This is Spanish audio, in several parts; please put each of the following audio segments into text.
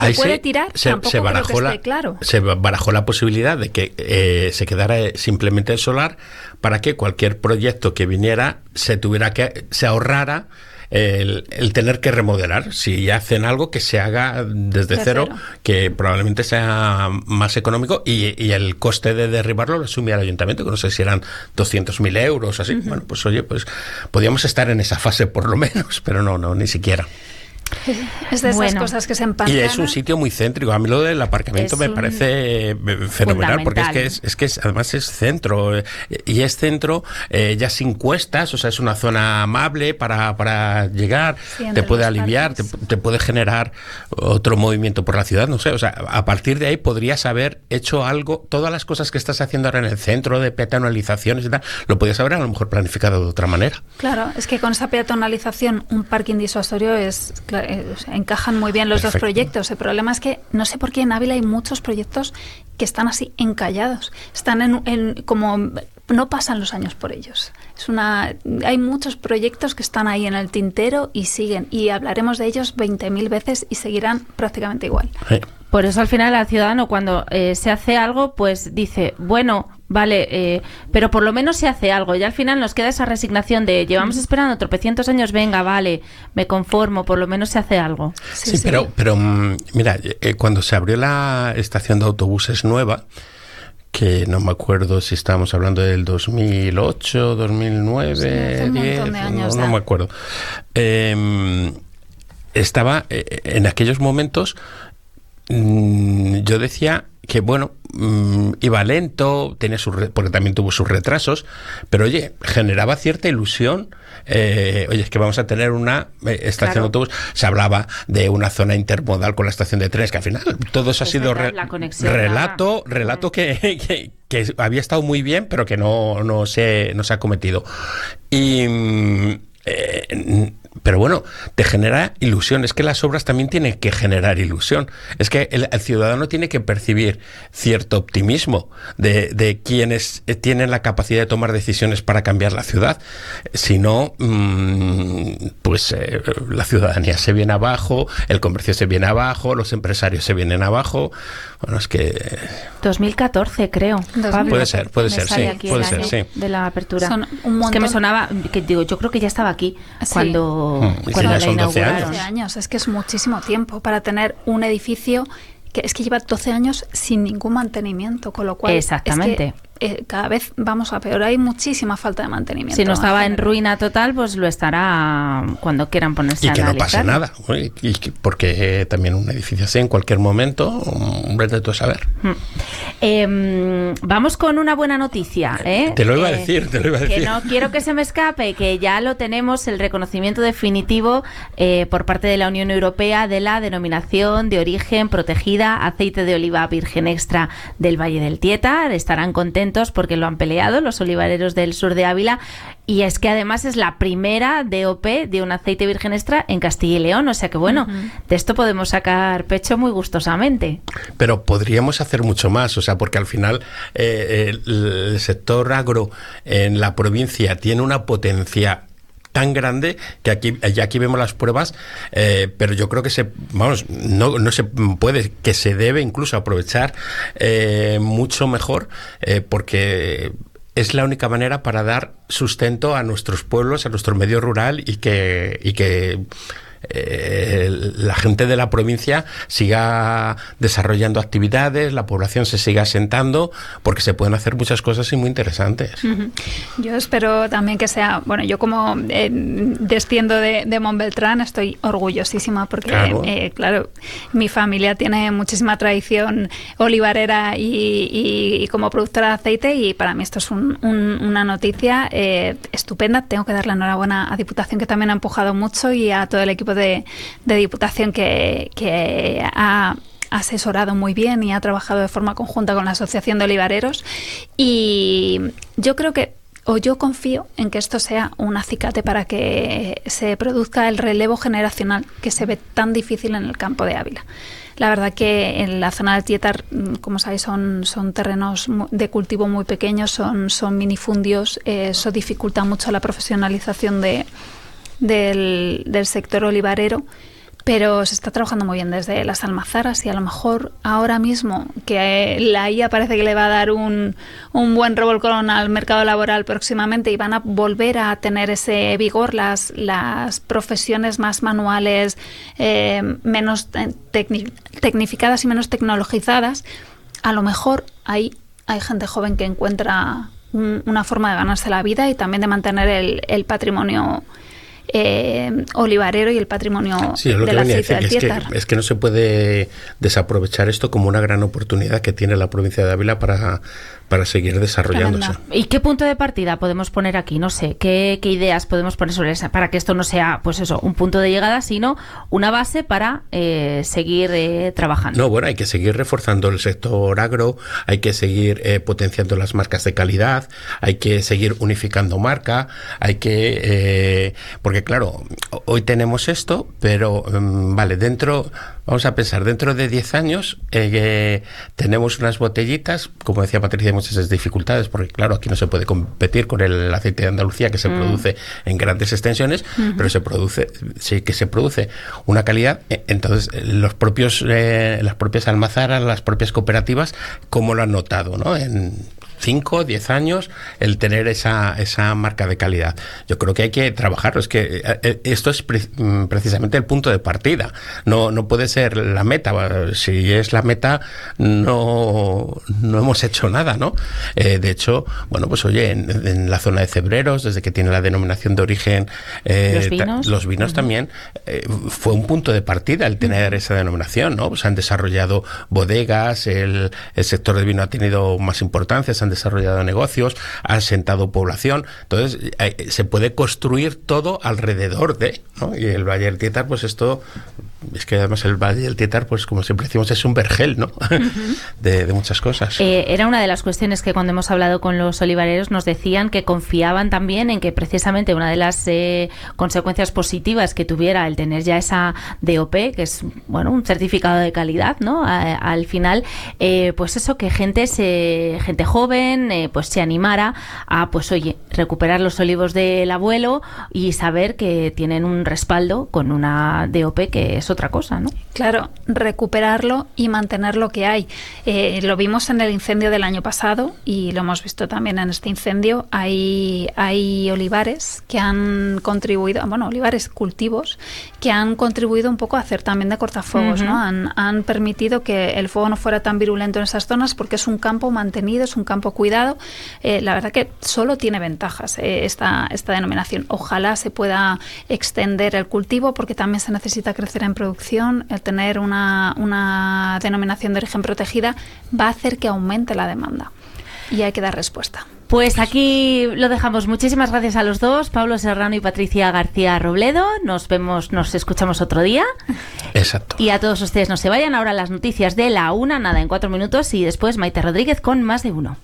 Ahí puede tirar, tampoco creo que esté claro. Se barajó la posibilidad de que se quedara simplemente el solar para que cualquier proyecto que viniera se ahorrara el tener que remodelar. Si hacen algo, que se haga desde cero, que probablemente sea más económico, y el coste de derribarlo lo asume el ayuntamiento, que no sé si eran 200.000 euros, así. Bueno, pues oye, pues podíamos estar en esa fase por lo menos, pero no, ni siquiera. Es de esas cosas que se empantanan. Y es un sitio muy céntrico. A mí lo del aparcamiento me parece fenomenal, porque además es centro, y es centro ya sin cuestas, o sea, es una zona amable para llegar, te puede aliviar, te puede generar otro movimiento por la ciudad, no sé, o sea, a partir de ahí podrías haber hecho algo, todas las cosas que estás haciendo ahora en el centro de peatonalizaciones y tal, lo podías haber a lo mejor planificado de otra manera. Claro, es que con esa peatonalización un parking disuasorio encajan muy bien los dos proyectos. El problema es que no sé por qué en Ávila hay muchos proyectos que están así encallados. Están como no pasan los años por ellos. Hay muchos proyectos que están ahí en el tintero y siguen. Y hablaremos de ellos 20.000 veces y seguirán prácticamente igual. Sí. Por eso al final el ciudadano cuando se hace algo, pues dice, bueno, vale, pero por lo menos se hace algo. Y al final nos queda esa resignación de llevamos esperando tropecientos años, venga, vale, me conformo, por lo menos se hace algo. Sí. Pero mira, cuando se abrió la estación de autobuses nueva, que no me acuerdo si estábamos hablando del 2008, 2009, sí, hace un 10, montón de años, no me acuerdo. Estaba en aquellos momentos, yo decía que bueno, iba lento, porque también tuvo sus retrasos, pero oye, generaba cierta ilusión. Oye, es que vamos a tener una estación de autobús. Se hablaba de una zona intermodal con la estación de trenes, que al final todo eso ha sido relato que había estado muy bien, pero que no se ha cometido. Pero bueno, te genera ilusión. Es que las obras también tienen que generar ilusión. Es que el ciudadano tiene que percibir cierto optimismo de quienes tienen la capacidad de tomar decisiones para cambiar la ciudad. Si no, pues la ciudadanía se viene abajo, el comercio se viene abajo, los empresarios se vienen abajo. Bueno, es que 2014, creo. Pablo, puede ser, sí, puede ser, sí. De la apertura. Son un montón. Es que me sonaba, yo creo que ya estaba aquí cuando ya la son 12 inauguraron. 12 años, es que es muchísimo tiempo para tener un edificio que es que lleva 12 años sin ningún mantenimiento, con lo cual exactamente. Es que, cada vez vamos a peor, hay muchísima falta de mantenimiento. Si no estaba en ruina total, pues lo estará cuando quieran ponerse a analizar. Y que no pase nada, porque también un edificio así en cualquier momento, vete tú a saber. Vamos con una buena noticia. Te lo iba a decir. Que no quiero que se me escape, que ya lo tenemos, el reconocimiento definitivo por parte de la Unión Europea de la denominación de origen protegida aceite de oliva virgen extra del Valle del Tieta. Estarán contentos porque lo han peleado los olivareros del sur de Ávila, y es que además es la primera DOP de un aceite virgen extra en Castilla y León, o sea que bueno, de esto podemos sacar pecho muy gustosamente. Pero podríamos hacer mucho más, o sea, porque al final el sector agro en la provincia tiene una potencia tan grande que aquí vemos las pruebas, pero yo creo que no se puede, que se debe incluso aprovechar mucho mejor, porque es la única manera para dar sustento a nuestros pueblos, a nuestro medio rural, y que la gente de la provincia siga desarrollando actividades, la población se siga asentando, porque se pueden hacer muchas cosas y muy interesantes. Yo espero también que sea, bueno, yo como desciendo de Montbeltrán estoy orgullosísima porque claro, mi familia tiene muchísima tradición olivarera y como productora de aceite, y para mí esto es una noticia estupenda. Tengo que dar la enhorabuena a Diputación, que también ha empujado mucho, y a todo el equipo de Diputación que ha asesorado muy bien y ha trabajado de forma conjunta con la Asociación de Olivareros, y yo creo que, o yo confío en que esto sea un acicate para que se produzca el relevo generacional que se ve tan difícil en el campo de Ávila. La verdad que en la zona del Tietar, como sabéis, son terrenos de cultivo muy pequeños, son minifundios, eso dificulta mucho la profesionalización del sector olivarero, pero se está trabajando muy bien desde las almazaras y a lo mejor ahora mismo que la IA parece que le va a dar un buen revolcón al mercado laboral próximamente y van a volver a tener ese vigor las profesiones más manuales, menos tecnificadas y menos tecnologizadas. A lo mejor hay gente joven que encuentra una forma de ganarse la vida y también de mantener el patrimonio olivarero y el patrimonio del aceite del Tietar. Es que no se puede desaprovechar esto como una gran oportunidad que tiene la provincia de Ávila para seguir desarrollándose. Tremenda. ¿Y qué punto de partida podemos poner aquí? No sé, ¿qué ideas podemos poner sobre esa para que esto no sea, pues eso, un punto de llegada, sino una base para seguir trabajando? No, bueno, hay que seguir reforzando el sector agro, hay que seguir potenciando las marcas de calidad, hay que seguir unificando marca, hay que... porque claro, hoy tenemos esto, pero vale, vamos a pensar, dentro de 10 años tenemos unas botellitas, como decía Patricia, muchas dificultades, porque claro, aquí no se puede competir con el aceite de Andalucía que se produce en grandes extensiones, pero sí que se produce una calidad. Entonces, las propias almazaras, las propias cooperativas, ¿cómo lo han notado, no? En 5 o 10 años el tener esa marca de calidad. Yo creo que hay que trabajarlo. Es que esto es precisamente el punto de partida. No puede ser la meta. Si es la meta, no hemos hecho nada, ¿no? De hecho, bueno, pues oye, en la zona de Cebreros, desde que tiene la denominación de origen, los vinos también, fue un punto de partida el tener esa denominación, ¿no? Se han desarrollado bodegas, el sector del vino ha tenido más importancia, se han desarrollado negocios, han sentado población. Entonces, se puede construir todo alrededor de, ¿no? Y el Valle del Tietar, pues esto, es que además el Valle del Tietar, pues como siempre decimos, es un vergel, ¿no? de muchas cosas. Era una de las cuestiones que cuando hemos hablado con los olivareros nos decían que confiaban también en que precisamente una de las consecuencias positivas que tuviera el tener ya esa DOP, que es, bueno, un certificado de calidad, ¿no? Al final, pues eso, que gente joven pues se animara a, pues oye, recuperar los olivos del abuelo y saber que tienen un respaldo con una DOP que es otra cosa, ¿no? Claro, recuperarlo y mantener lo que hay. Lo vimos en el incendio del año pasado y lo hemos visto también en este incendio. Hay olivares que han contribuido, olivares, cultivos, que han contribuido un poco a hacer también de cortafuegos, ¿no? Han permitido que el fuego no fuera tan virulento en esas zonas porque es un campo mantenido, es un campo cuidado. La verdad que solo tiene ventajas esta denominación. Ojalá se pueda extender el cultivo porque también se necesita crecer en producción. El tener una denominación de origen protegida va a hacer que aumente la demanda y hay que dar respuesta. Pues aquí lo dejamos. Muchísimas gracias a los dos, Pablo Serrano y Patricia García Robledo. Nos escuchamos otro día. Exacto. Y a todos ustedes no se vayan. Ahora las noticias de la 1, nada, en 4 minutos, y después Maite Rodríguez con Más de Uno.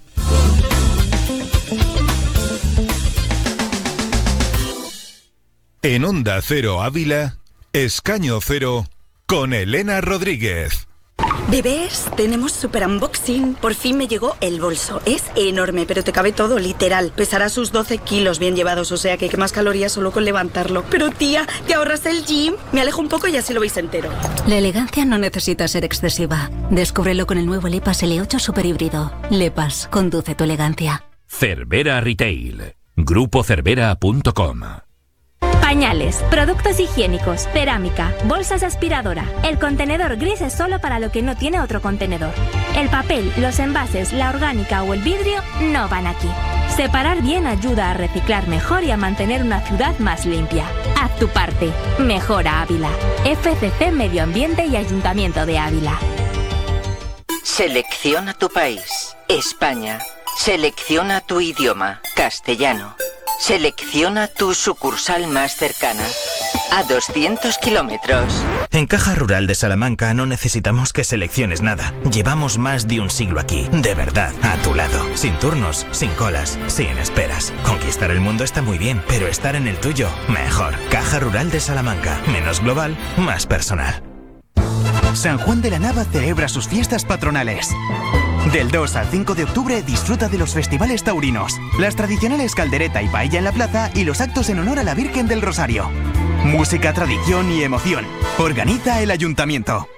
En Onda Cero Ávila, Escaño Cero, con Elena Rodríguez. Bebés, tenemos super unboxing. Por fin me llegó el bolso. Es enorme, pero te cabe todo, literal. Pesará sus 12 kilos bien llevados, o sea que quemas calorías solo con levantarlo. Pero tía, ¿te ahorras el gym? Me alejo un poco y así lo veis entero. La elegancia no necesita ser excesiva. Descúbrelo con el nuevo Lepas L8 Super Híbrido. Lepas, conduce tu elegancia. Cervera Retail. GrupoCervera.com. Pañales, productos higiénicos, cerámica, bolsas de aspiradora. El contenedor gris es solo para lo que no tiene otro contenedor. El papel, los envases, la orgánica o el vidrio no van aquí. Separar bien ayuda a reciclar mejor y a mantener una ciudad más limpia. Haz tu parte. Mejora Ávila. FCC Medio Ambiente y Ayuntamiento de Ávila. Selecciona tu país. España. Selecciona tu idioma. Castellano. Selecciona tu sucursal más cercana. A 200 kilómetros. En Caja Rural de Salamanca no necesitamos que selecciones nada. Llevamos más de un siglo aquí. De verdad, a tu lado. Sin turnos, sin colas, sin esperas. Conquistar el mundo está muy bien, pero estar en el tuyo, mejor. Caja Rural de Salamanca. Menos global, más personal. San Juan de la Nava celebra sus fiestas patronales. Del 2 al 5 de octubre disfruta de los festivales taurinos, las tradicionales caldereta y paella en la plaza y los actos en honor a la Virgen del Rosario. Música, tradición y emoción. Organiza el Ayuntamiento.